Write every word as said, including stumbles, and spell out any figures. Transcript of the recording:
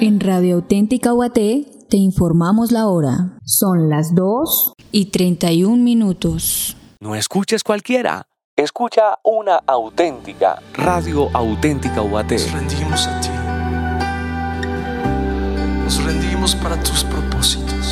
En Radio Auténtica U A T te informamos la hora. Son las dos y treinta y un minutos. No escuches cualquiera. Escucha una auténtica. Radio Auténtica U A T. Nos rendimos a ti. Nos rendimos para tus propósitos.